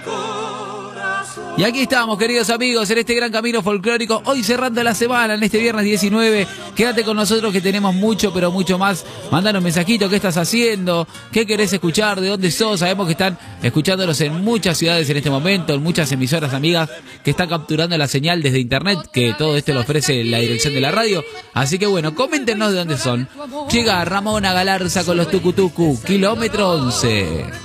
Y aquí estamos, queridos amigos, en este gran camino folclórico, hoy cerrando la semana, en este viernes 19. Quédate con nosotros que tenemos mucho, pero mucho más. Mandanos un mensajito, ¿qué estás haciendo? ¿Qué querés escuchar? ¿De dónde sos? Sabemos que están escuchándonos en muchas ciudades en este momento, en muchas emisoras amigas que están capturando la señal desde internet, que todo esto lo ofrece la dirección de la radio. Así que bueno, coméntenos de dónde son. Llega Ramona Galarza con los Tucutucu, kilómetro 11.